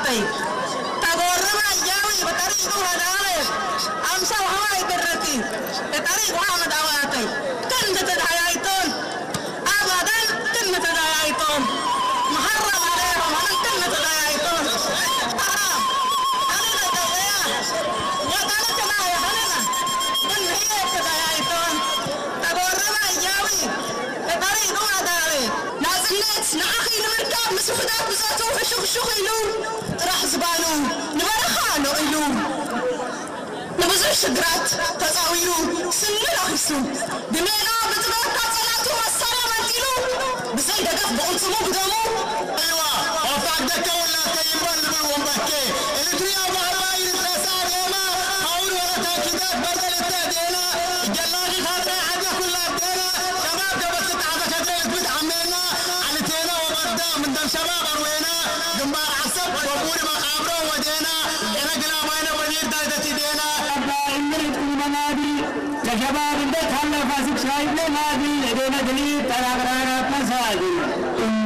دعاتي تغرما ياوي بطريق هذا أمسى وهاي برتي بطريق وهم دعواتي كنت تدعيتون أبدا كنت تدعيتون محرم عليهم أنا كنت تدعيتون حرام أنا تدعيا وأنا كما يهلنا من هي تدعيتون تغرما ياوي بطريق هذا نازلت نأخي نمركب مسفدات بزاتو فشوخ إلو راح زبالو نبرخانو إلو نبزر شجرات تزاويو سنة رخصو دمينا بتبقى تزلاتو والسلام انتلو بزي دقف بقلتمو بدمو ايوه وفاق دكا ولا كيبان لبن ومبكي الاتريا بهرائي لتسار يوما حول ولا تاكيدات بدل التهدينا جلاغي خاطري عدي كلها بدينا شباب دبست عبك هدريت بتعمينا علتينا وبدا من دم شباب اروينا جنبار عصب وبوري مقابرو ودينا إنقنا وين ونير دايدتي دينا شباب البيت هلا فاسق شايب لي ما دي لدينا دليل ترى قرارات مساجد